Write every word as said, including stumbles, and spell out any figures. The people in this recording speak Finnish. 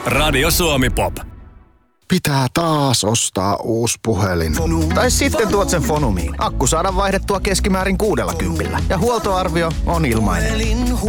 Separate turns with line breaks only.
Radio Suomi Pop.
Pitää taas ostaa uusi puhelin.
Tai sitten tuot sen Fonumiin. Akku saadaan vaihdettua keskimäärin kuudella kympillä. Ja huoltoarvio on ilmainen.